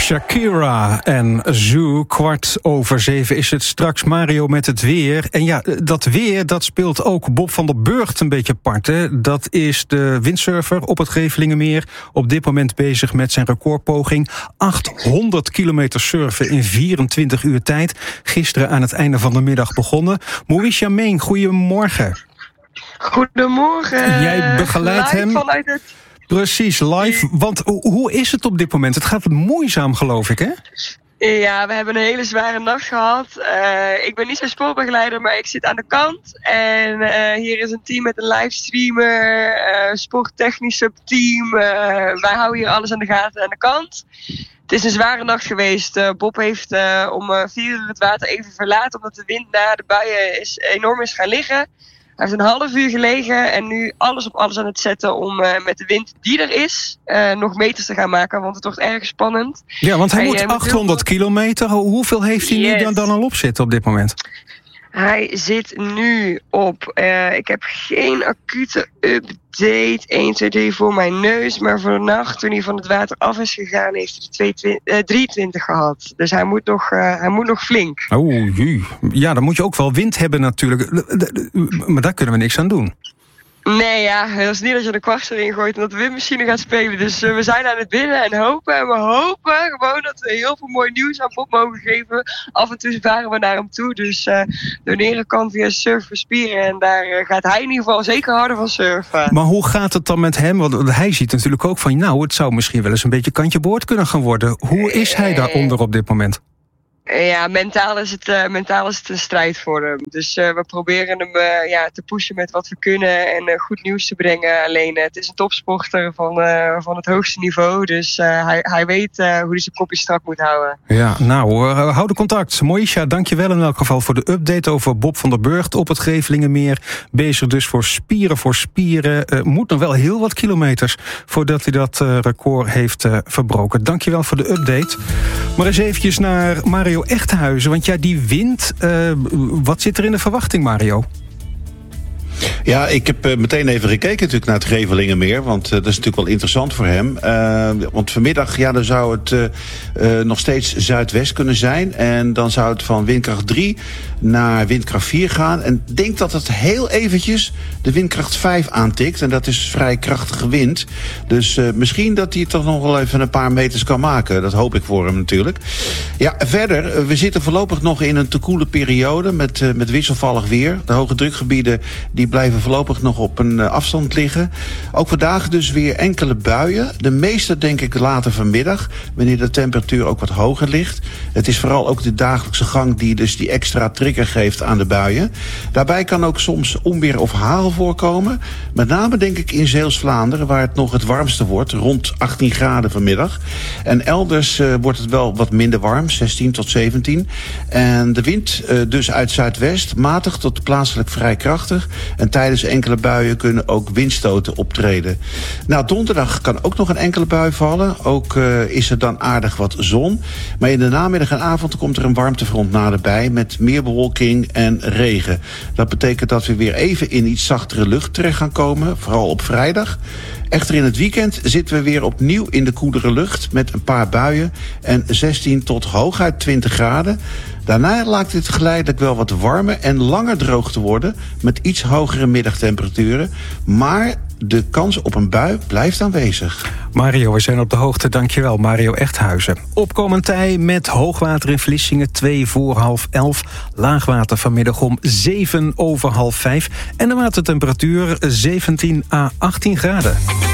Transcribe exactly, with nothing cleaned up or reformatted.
Shakira en Zoo. Kwart over zeven is het straks. Mario met het weer. En ja, dat weer, dat speelt ook Bob van der Burgt een beetje apart. Hè? Dat is de windsurfer op het Gevelingenmeer. Op dit moment bezig met zijn recordpoging. achthonderd kilometer surfen in vierentwintig uur tijd. Gisteren aan het einde van de middag begonnen. Maurice Jameen, goedemorgen. Goedemorgen. Jij begeleidt hem. Vanuit het... Precies, live. Want hoe is het op dit moment? Het gaat moeizaam, geloof ik, hè? Ja, we hebben een hele zware nacht gehad. Uh, ik ben niet zo'n sportbegeleider, maar ik zit aan de kant. En uh, hier is een team met een livestreamer, uh, sporttechnisch subteam. Uh, wij houden hier alles aan de gaten aan de kant. Het is een zware nacht geweest. Uh, Bob heeft uh, om uh, vier uur het water even verlaten, omdat de wind na de buien is, enorm is gaan liggen. Hij heeft een half uur gelegen en nu alles op alles aan het zetten om uh, met de wind die er is uh, nog meters te gaan maken, want het wordt erg spannend. Ja, want hij, hij moet uh, achthonderd kilometer. Hoeveel heeft hij yes. nu dan, dan al op zitten op dit moment? Hij zit nu op, uh, ik heb geen acute update, één, twee, drie voor mijn neus. Maar vannacht, toen hij van het water af is gegaan, heeft hij de uh, drieëntwintig gehad. Dus hij moet nog, uh, hij moet nog flink. Oh, jee. Ja, dan moet je ook wel wind hebben natuurlijk. Maar daar kunnen we niks aan doen. Nee, ja, het is niet dat je de kwast erin gooit en dat de windmachine gaat spelen. Dus uh, we zijn aan het binnen en hopen. En we hopen gewoon dat we heel veel mooi nieuws aan Bob mogen geven. Af en toe varen we naar hem toe. Dus uh, doneren kan via Surf voor Spieren. En daar uh, gaat hij in ieder geval zeker harder van surfen. Maar hoe gaat het dan met hem? Want hij ziet natuurlijk ook van, nou, het zou misschien wel eens een beetje kantje boord kunnen gaan worden. Hoe is hij daaronder op dit moment? Ja, mentaal is, het, uh, mentaal is het een strijd voor hem. Dus uh, we proberen hem uh, ja, te pushen met wat we kunnen en uh, goed nieuws te brengen. Alleen uh, het is een topsporter van, uh, van het hoogste niveau. Dus uh, hij, hij weet uh, hoe hij zijn kopje strak moet houden. Ja, nou, uh, hou de contact. Moisha, dankjewel in elk geval voor de update over Bob van der Burgt op het Gevelingenmeer. Bezig dus voor Spieren voor Spieren. Uh, moet nog wel heel wat kilometers voordat hij dat uh, record heeft uh, verbroken. Dankjewel voor de update. Maar eens eventjes naar Mario Echthuizen, want ja, die wind, uh, wat zit er in de verwachting, Mario? Ja, ik heb uh, meteen even gekeken natuurlijk naar het Gevelingenmeer, want uh, dat is natuurlijk wel interessant voor hem. Uh, want vanmiddag, ja, dan zou het uh, uh, nog steeds zuidwest kunnen zijn. En dan zou het van windkracht drie naar windkracht vier gaan. En ik denk dat het heel eventjes de windkracht vijf aantikt. En dat is vrij krachtige wind. Dus uh, misschien dat hij toch nog wel even een paar meters kan maken. Dat hoop ik voor hem natuurlijk. Ja, verder, uh, we zitten voorlopig nog in een te koele periode met, uh, met wisselvallig weer. De hoge drukgebieden die blijven voorlopig nog op een afstand liggen. Ook vandaag dus weer enkele buien. De meeste denk ik later vanmiddag, wanneer de temperatuur ook wat hoger ligt. Het is vooral ook de dagelijkse gang die dus die extra trigger geeft aan de buien. Daarbij kan ook soms onweer of hagel voorkomen. Met name denk ik in Zeeuws-Vlaanderen, waar het nog het warmste wordt, rond achttien graden vanmiddag. En elders uh, wordt het wel wat minder warm, zestien tot zeventien. En de wind uh, dus uit zuidwest, matig tot plaatselijk vrij krachtig. En tijdens enkele buien kunnen ook windstoten optreden. Nou, donderdag kan ook nog een enkele bui vallen. Ook uh, is er dan aardig wat zon. Maar in de namiddag en avond komt er een warmtefront naderbij met meer bewolking en regen. Dat betekent dat we weer even in iets zachtere lucht terecht gaan komen, vooral op vrijdag. Echter in het weekend zitten we weer opnieuw in de koelere lucht met een paar buien en zestien tot hooguit twintig graden. Daarna lijkt het geleidelijk wel wat warmer en langer droog te worden met iets hogere middagtemperaturen. Maar de kans op een bui blijft aanwezig. Mario, we zijn op de hoogte. Dankjewel, Mario Echthuizen. Opkomend tij met hoogwater in Vlissingen twee voor half elf. Laagwater vanmiddag om zeven over half vijf. En de watertemperatuur zeventien à achttien graden.